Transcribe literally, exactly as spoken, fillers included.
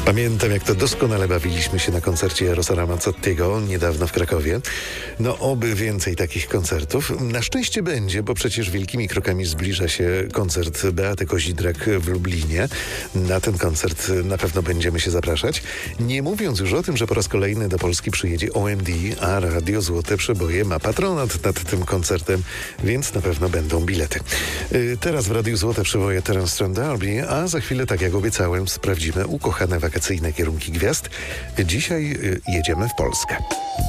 Pamiętam, jak to doskonale bawiliśmy się na koncercie Rosa Ramazzottiego niedawno w Krakowie. No oby więcej takich koncertów. Na szczęście będzie, bo przecież wielkimi krokami zbliża się koncert Beaty Kozidrak w Lublinie. Na ten koncert na pewno będziemy się zapraszać. Nie mówiąc już o tym, że po raz kolejny do Polski przyjedzie O M D, a Radio Złote Przeboje ma patronat nad tym koncertem, więc na pewno będą bilety. Yy, teraz w Radiu Złote Przeboje Terence Strand D'Arby, a za chwilę, tak jak obiecałem, sprawdzimy ukochane wakacyjne kierunki gwiazd. Dzisiaj yy, jedziemy w Polskę.